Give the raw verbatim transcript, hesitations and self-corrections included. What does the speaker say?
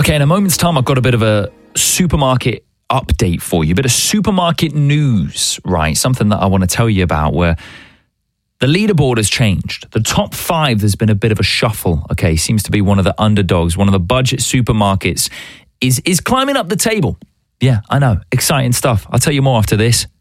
Okay, in a moment's time, I've got a bit of a supermarket update for you, a bit of supermarket news, right? Something that I want to tell you about where the leaderboard has changed. The top five, there's been a bit of a shuffle, okay? Seems to be one of the underdogs, one of the budget supermarkets is, is climbing up the table. Yeah, I know. Exciting stuff. I'll tell you more after this.